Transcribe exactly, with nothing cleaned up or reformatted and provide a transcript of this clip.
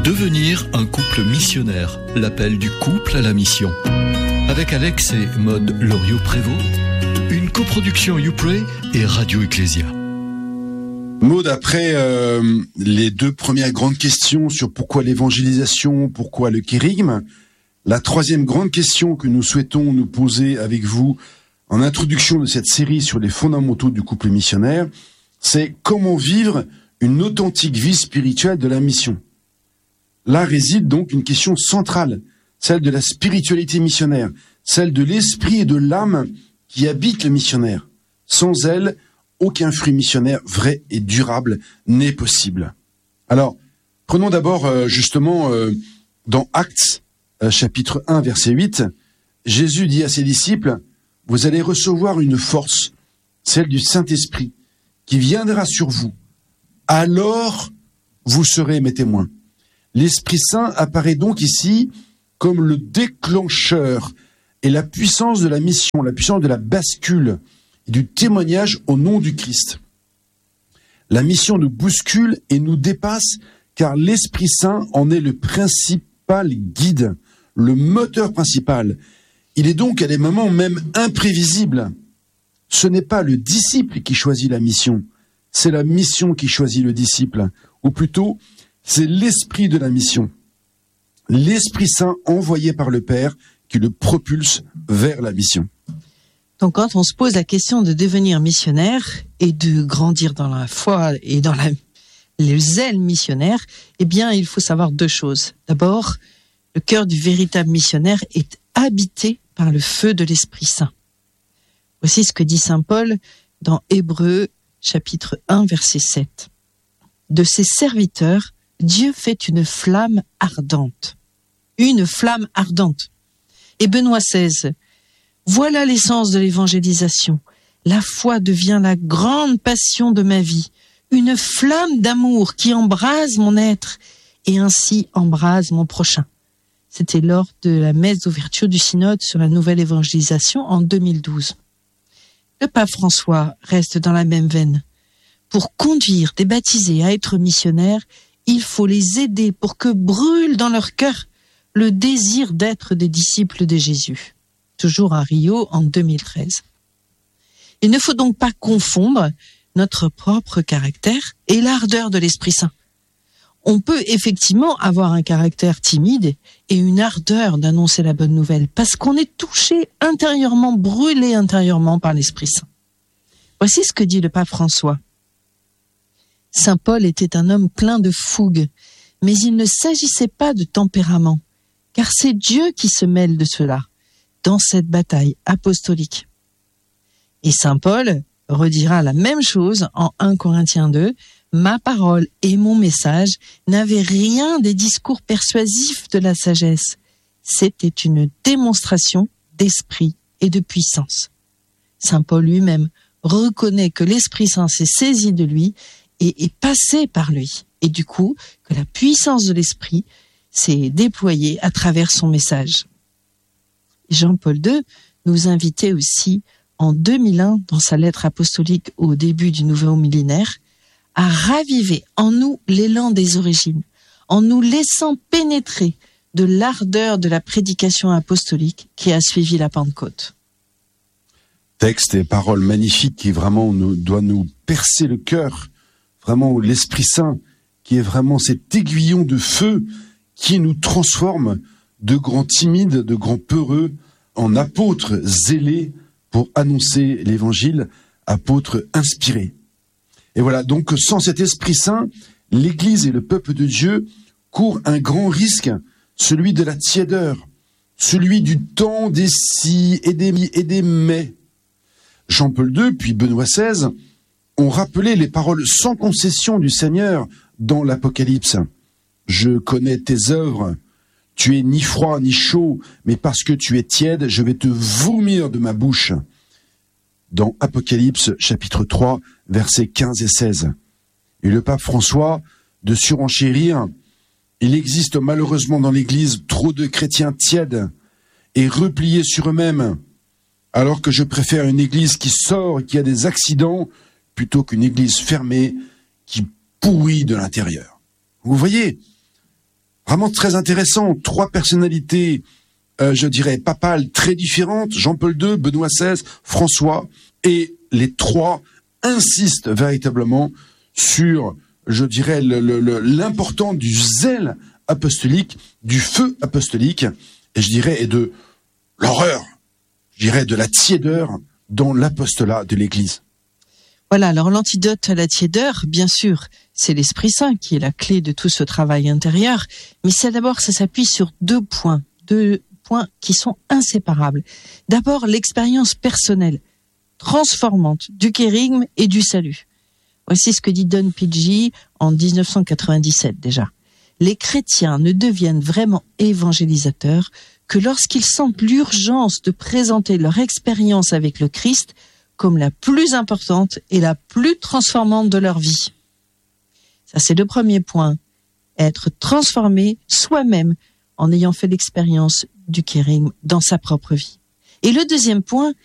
Devenir un couple missionnaire, l'appel du couple à la mission. Avec Alex et Maude Loriot-Prévost, une coproduction YouPray et Radio Ecclésia. Maude, après euh, les deux premières grandes questions sur pourquoi l'évangélisation, pourquoi le kérygme, la troisième grande question que nous souhaitons nous poser avec vous en introduction de cette série sur les fondamentaux du couple missionnaire, c'est comment vivre une authentique vie spirituelle de la mission. Là réside donc une question centrale, celle de la spiritualité missionnaire, celle de l'esprit et de l'âme qui habitent le missionnaire. Sans elle, aucun fruit missionnaire vrai et durable n'est possible. Alors, prenons d'abord euh, justement euh, dans Actes, euh, chapitre un, verset huit, Jésus dit à ses disciples, « Vous allez recevoir une force, celle du Saint-Esprit, qui viendra sur vous. Alors, vous serez mes témoins. » L'Esprit Saint apparaît donc ici comme le déclencheur et la puissance de la mission, la puissance de la bascule et du témoignage au nom du Christ. La mission nous bouscule et nous dépasse car l'Esprit Saint en est le principal guide, le moteur principal. Il est donc à des moments même imprévisibles. Ce n'est pas le disciple qui choisit la mission, c'est la mission qui choisit le disciple, ou plutôt, c'est l'esprit de la mission, l'Esprit Saint envoyé par le Père qui le propulse vers la mission. Donc quand on se pose la question de devenir missionnaire et de grandir dans la foi et dans la, le zèle missionnaire, eh bien il faut savoir deux choses. D'abord, le cœur du véritable missionnaire est habité par le feu de l'Esprit Saint. Voici ce que dit saint Paul dans Hébreux chapitre un verset sept. De ses serviteurs, Dieu fait une flamme ardente. Une flamme ardente. Et Benoît seize, voilà l'essence de l'évangélisation. La foi devient la grande passion de ma vie, une flamme d'amour qui embrase mon être et ainsi embrase mon prochain. C'était lors de la messe d'ouverture du synode sur la nouvelle évangélisation en deux mille douze. Le pape François reste dans la même veine. Pour conduire des baptisés à être missionnaires, il faut les aider pour que brûle dans leur cœur le désir d'être des disciples de Jésus. Toujours à Rio en deux mille treize. Il ne faut donc pas confondre notre propre caractère et l'ardeur de l'Esprit Saint. On peut effectivement avoir un caractère timide et une ardeur d'annoncer la bonne nouvelle parce qu'on est touché intérieurement, brûlé intérieurement par l'Esprit Saint. Voici ce que dit le pape François. Saint Paul était un homme plein de fougue, mais il ne s'agissait pas de tempérament, car c'est Dieu qui se mêle de cela, dans cette bataille apostolique. Et Saint Paul redira la même chose en un Corinthiens deux, « Ma parole et mon message n'avaient rien des discours persuasifs de la sagesse. C'était une démonstration d'esprit et de puissance. » Saint Paul lui-même reconnaît que l'Esprit Saint s'est saisi de lui et est passé par lui, et du coup, que la puissance de l'Esprit s'est déployée à travers son message. Jean-Paul deux nous invitait aussi, en deux mille un, dans sa lettre apostolique au début du nouveau millénaire, à raviver en nous l'élan des origines, en nous laissant pénétrer de l'ardeur de la prédication apostolique qui a suivi la Pentecôte. Texte et paroles magnifiques qui vraiment nous, doit nous percer le cœur. Vraiment l'Esprit Saint qui est vraiment cet aiguillon de feu qui nous transforme de grands timides, de grands peureux en apôtres zélés pour annoncer l'évangile, apôtres inspirés. Et voilà, donc sans cet Esprit Saint, l'Église et le peuple de Dieu courent un grand risque, celui de la tiédeur, celui du temps des si et des mi et des mais. Jean-Paul deux, puis Benoît seize, ont rappelé les paroles sans concession du Seigneur dans l'Apocalypse. « Je connais tes œuvres, tu es ni froid ni chaud, mais parce que tu es tiède, je vais te vomir de ma bouche. » Dans Apocalypse chapitre trois, versets quinze et seize. Et le pape François, de surenchérir, il existe malheureusement dans l'Église trop de chrétiens tièdes et repliés sur eux-mêmes, alors que je préfère une Église qui sort et qui a des accidents, plutôt qu'une Église fermée qui pourrit de l'intérieur. Vous voyez, Vraiment très intéressant. Trois personnalités, euh, je dirais, papales très différentes. Jean-Paul deux, Benoît seize, François. Et les trois insistent véritablement sur, je dirais, le, le, le, l'important du zèle apostolique, du feu apostolique, et je dirais, et de l'horreur, je dirais, de la tiédeur dans l'apostolat de l'Église. Voilà, alors l'antidote à la tiédeur, bien sûr, c'est l'Esprit Saint qui est la clé de tout ce travail intérieur, mais c'est d'abord, ça s'appuie sur deux points, deux points qui sont inséparables. D'abord, l'expérience personnelle, transformante du kérigme et du salut. Voici ce que dit Don Pidgey en dix-neuf cent quatre-vingt-dix-sept déjà. Les chrétiens ne deviennent vraiment évangélisateurs que lorsqu'ils sentent l'urgence de présenter leur expérience avec le Christ comme la plus importante et la plus transformante de leur vie. Ça, c'est le premier point. Être transformé soi-même en ayant fait l'expérience du kérigme dans sa propre vie. Et le deuxième point,